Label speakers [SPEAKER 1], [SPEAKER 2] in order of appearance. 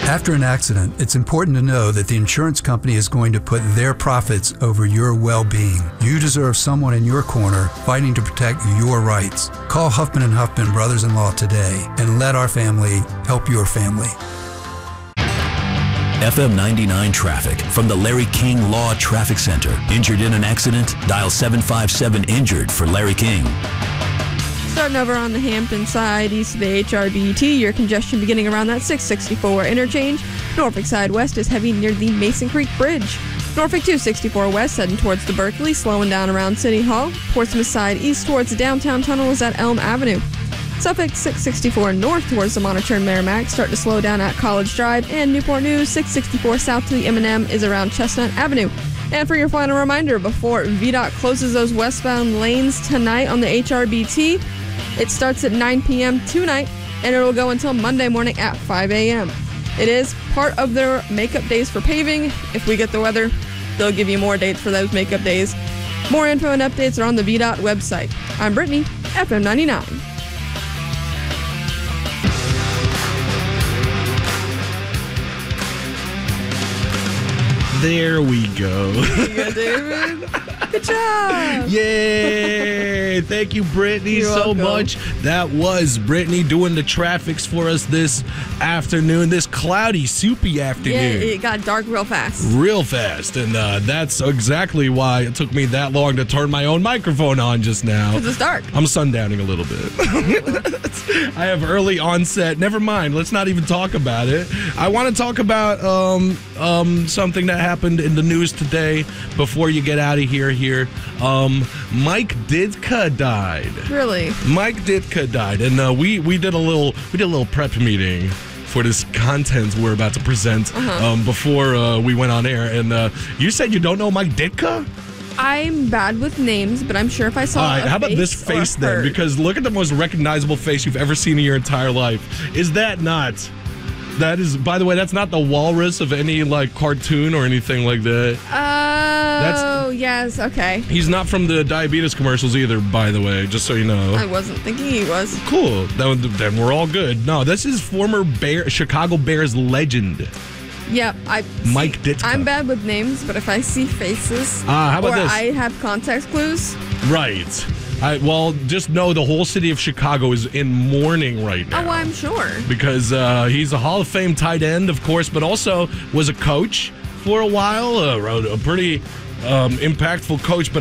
[SPEAKER 1] After an accident, it's important to know that the insurance company is going to put their profits over your well-being. You deserve someone in your corner fighting to protect your rights. Call Huffman & Huffman Brothers-in-Law today and let our family help your family.
[SPEAKER 2] FM 99 traffic from the Larry King Law Traffic Center. Injured in an accident? Dial 757-INJURED for Larry King.
[SPEAKER 3] Starting over on the Hampton side, east of the HRBT, your congestion beginning around that 664 interchange. Norfolk side west is heavy near the Mason Creek Bridge. Norfolk 264 west heading towards the Berkeley, slowing down around City Hall. Portsmouth side east towards the downtown tunnel is at Elm Avenue. Suffolk 664 north towards the Monitor and Merrimack, starting to slow down at College Drive. And Newport News 664 south to the M&M is around Chestnut Avenue. And for your final reminder, before VDOT closes those westbound lanes tonight on the HRBT, it starts at 9 p.m. tonight, and it will go until Monday morning at 5 a.m. It is part of their makeup days for paving. If we get the weather, they'll give you more dates for those makeup days. More info and updates are on the VDOT website. I'm Brittany, FM 99.
[SPEAKER 4] There we go.
[SPEAKER 3] There you go, David. Good job.
[SPEAKER 4] Yay. Thank you, Brittany,
[SPEAKER 3] You're
[SPEAKER 4] so
[SPEAKER 3] welcome.
[SPEAKER 4] much. That was Brittany doing the traffics for us this afternoon, this cloudy, soupy afternoon.
[SPEAKER 3] Yeah, it got dark real fast.
[SPEAKER 4] Real fast. And that's exactly why it took me that long to turn my own microphone on just now.
[SPEAKER 3] Because it's dark.
[SPEAKER 4] I'm sundowning a little bit. I have early onset. Never mind. Let's not even talk about it. I want to talk about something that happened in the news today before you get out of here. Mike Ditka died.
[SPEAKER 3] Really?
[SPEAKER 4] Mike Ditka died, and we did a little prep meeting for this content we're about to present before we went on air. And you said you don't know Mike Ditka?
[SPEAKER 3] I'm bad with names, but I'm sure if I saw
[SPEAKER 4] All right, how about this face then? Because look at the most recognizable face you've ever seen in your entire life. Is that not? That is, by the way, that's not the walrus of any like cartoon or anything like that.
[SPEAKER 3] Oh, yes, okay.
[SPEAKER 4] He's not from the diabetes commercials either, by the way, just so you know.
[SPEAKER 3] I wasn't thinking he was.
[SPEAKER 4] Cool. Then we're all good. No, this is former Chicago Bears legend.
[SPEAKER 3] Yep,
[SPEAKER 4] Mike Ditka.
[SPEAKER 3] I'm bad with names, but if I see faces
[SPEAKER 4] how about
[SPEAKER 3] or
[SPEAKER 4] this?
[SPEAKER 3] I have context clues.
[SPEAKER 4] Right. Well, just know the whole city of Chicago is in mourning right now.
[SPEAKER 3] Oh, I'm sure.
[SPEAKER 4] Because he's a Hall of Fame tight end, of course, but also was a coach for a while, a pretty impactful coach. But